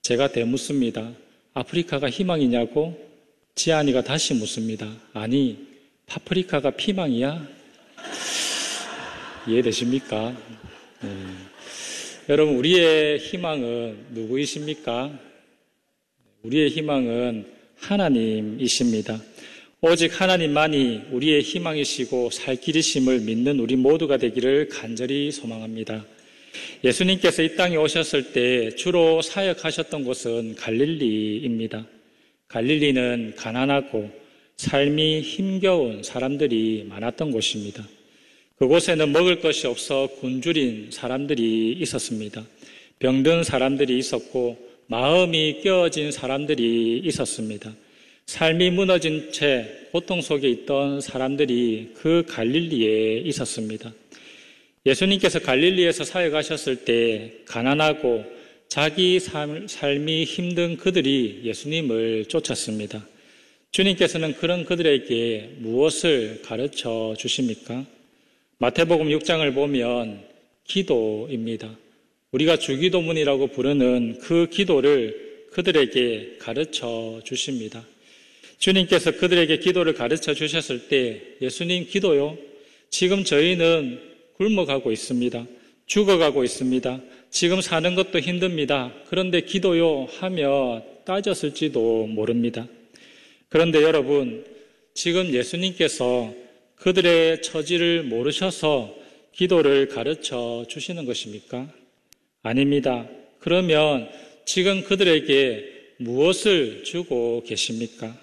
제가 되묻습니다. 아프리카가 희망이냐고 지안이가 다시 묻습니다. 아니, 파프리카가 피망이야? 이해되십니까? 여러분, 우리의 희망은 누구이십니까? 우리의 희망은 하나님이십니다. 오직 하나님만이 우리의 희망이시고 살 길이심을 믿는 우리 모두가 되기를 간절히 소망합니다. 예수님께서 이 땅에 오셨을 때 주로 사역하셨던 곳은 갈릴리입니다. 갈릴리는 가난하고 삶이 힘겨운 사람들이 많았던 곳입니다. 그곳에는 먹을 것이 없어 굶주린 사람들이 있었습니다. 병든 사람들이 있었고 마음이 깨어진 사람들이 있었습니다. 삶이 무너진 채 고통 속에 있던 사람들이 그 갈릴리에 있었습니다. 예수님께서 갈릴리에서 사역하셨을 때 가난하고 자기 삶이 힘든 그들이 예수님을 쫓았습니다. 주님께서는 그런 그들에게 무엇을 가르쳐 주십니까? 마태복음 6장을 보면 기도입니다. 우리가 주기도문이라고 부르는 그 기도를 그들에게 가르쳐 주십니다. 주님께서 그들에게 기도를 가르쳐 주셨을 때 예수님 기도요? 지금 저희는 굶어가고 있습니다. 죽어가고 있습니다. 지금 사는 것도 힘듭니다. 그런데 기도요 하며 따졌을지도 모릅니다. 그런데 여러분, 지금 예수님께서 그들의 처지를 모르셔서 기도를 가르쳐 주시는 것입니까? 아닙니다. 그러면 지금 그들에게 무엇을 주고 계십니까?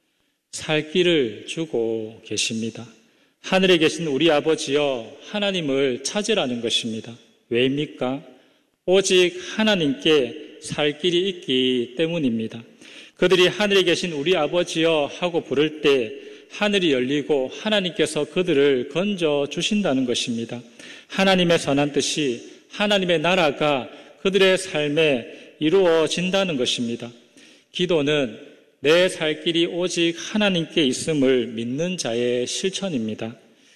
살 길을 주고 계십니다. 하늘에 계신 우리 아버지여, 하나님을 찾으라는 것입니다. 왜입니까? 오직 하나님께 살 길이 있기 때문입니다. 그들이 하늘에 계신 우리 아버지여 하고 부를 때 하늘이 열리고 하나님께서 그들을 건져 주신다는 것입니다. 하나님의 선한 뜻이, 하나님의 나라가 그들의 삶에 이루어진다는 것입니다. 기도는 내 살 길이 오직 하나님께 있음을 믿는 자의 실천입니다.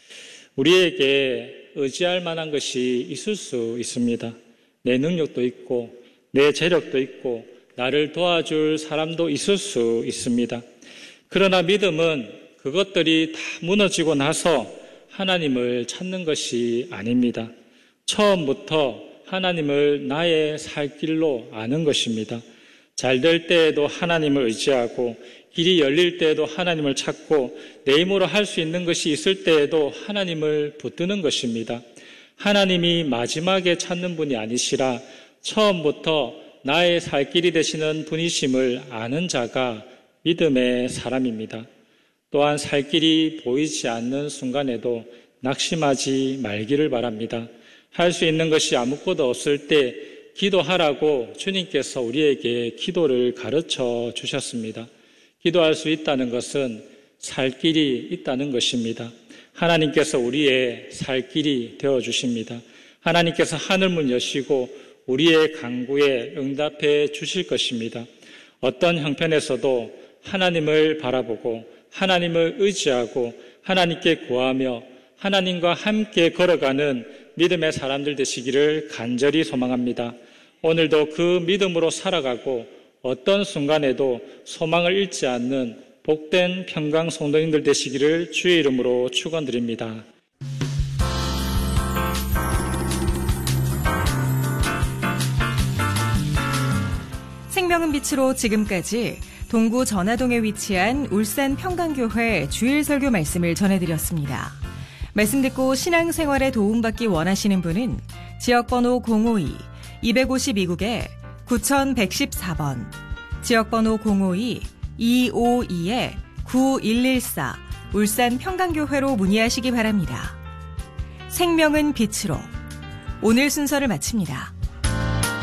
우리에게 의지할 만한 것이 있을 수 있습니다. 내 능력도 있고 내 재력도 있고 나를 도와줄 사람도 있을 수 있습니다. 그러나 믿음은 그것들이 다 무너지고 나서 하나님을 찾는 것이 아닙니다. 처음부터 하나님을 나의 살 길로 아는 것입니다. 잘 될 때에도 하나님을 의지하고 길이 열릴 때에도 하나님을 찾고 내 힘으로 할 수 있는 것이 있을 때에도 하나님을 붙드는 것입니다. 하나님이 마지막에 찾는 분이 아니시라 처음부터 나의 살 길이 되시는 분이심을 아는 자가 믿음의 사람입니다. 또한 살 길이 보이지 않는 순간에도 낙심하지 말기를 바랍니다. 할 수 있는 것이 아무것도 없을 때 기도하라고 주님께서 우리에게 기도를 가르쳐 주셨습니다. 기도할 수 있다는 것은 살 길이 있다는 것입니다. 하나님께서 우리의 살 길이 되어주십니다. 하나님께서 하늘문 여시고 우리의 간구에 응답해 주실 것입니다. 어떤 형편에서도 하나님을 바라보고 하나님을 의지하고 하나님께 구하며 하나님과 함께 걸어가는 믿음의 사람들 되시기를 간절히 소망합니다. 오늘도 그 믿음으로 살아가고 어떤 순간에도 소망을 잃지 않는 복된 평강 성도님들 되시기를 주의 이름으로 축원드립니다. 생명은 빛으로 지금까지 동구 전화동에 위치한 울산 평강교회 주일 설교 말씀을 전해드렸습니다. 말씀 듣고 신앙생활에 도움받기 원하시는 분은 지역번호 052-252국에 9114번, 지역번호 052-252-9114 울산 평강교회로 문의하시기 바랍니다. 생명은 빛으로 오늘 순서를 마칩니다.